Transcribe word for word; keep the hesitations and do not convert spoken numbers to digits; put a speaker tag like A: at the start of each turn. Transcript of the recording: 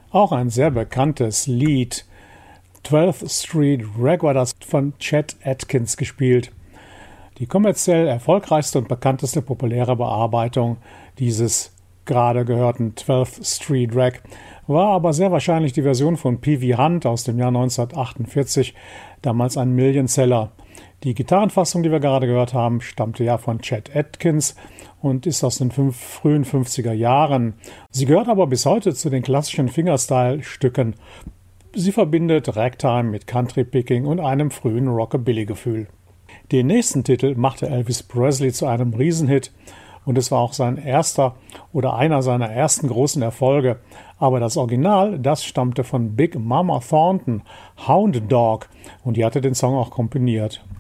A: Auch ein sehr bekanntes Lied, twelfth Street Rag, war das von Chet Atkins gespielt. Die kommerziell erfolgreichste und bekannteste populäre Bearbeitung dieses gerade gehörten twelfth Street Rag war aber sehr wahrscheinlich die Version von P V Hunt aus dem Jahr neunzehnhundertachtundvierzig, damals ein Millionseller. Die Gitarrenfassung, die wir gerade gehört haben, stammte ja von Chet Atkins und ist aus den fünf, frühen fünfziger Jahren. Sie gehört aber bis heute zu den klassischen Fingerstyle-Stücken. Sie verbindet Ragtime mit Country-Picking und einem frühen Rockabilly-Gefühl. Den nächsten Titel machte Elvis Presley zu einem Riesenhit und es war auch sein erster oder einer seiner ersten großen Erfolge. Aber das Original, das stammte von Big Mama Thornton, Hound Dog, und die hatte den Song auch komponiert.